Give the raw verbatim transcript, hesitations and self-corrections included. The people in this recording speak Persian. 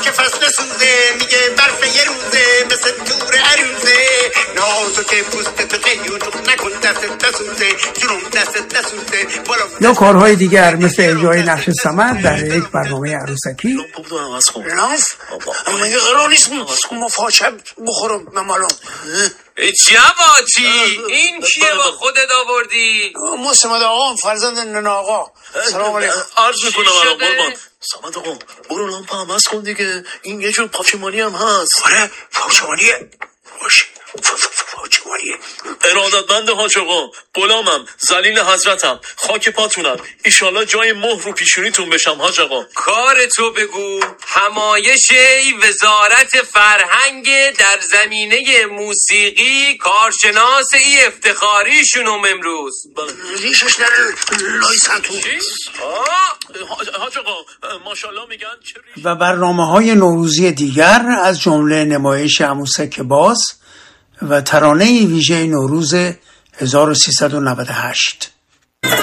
که فصل سوزه میگه برف یه روزه مثل تور عروزه نازو که پوست تو قیون نکن دست دسوزه جنوم دست دسوزه یا کارهای دیگر مثل اجرای نقش صمد در یک برنامه عروسکی. لاف مگه قرار نیست مفاجعه بخورم ممالون جواجی این کیه با خودت آوردی؟ مسلمت آقا فرزند ننه آقا سلام علیکم عرض میکنم آقا قربان صمد آقا برو لامپ هم هست کن دیگه این یه جور پاکیمانی هم هست آره پاکیمانیه باشه پاکیمانیه ارادتمند حاج آقا غلامم ذلیل حضرتم خاک پاتونم ایشالله جای مهر رو پیشونیتون بشم حاج آقا کار تو بگو همایش وزارت فرهنگ در زمینه موسیقی کارشناس ای افتخاریشونم امروز ریشش نره لای سنتون حاج آقا ماشاءالله میگن و برنامه‌های نوروزی دیگر از جمله نمایش عروسک باز و ترانه ویژه نوروز هزار و سیصد و نود و هشت.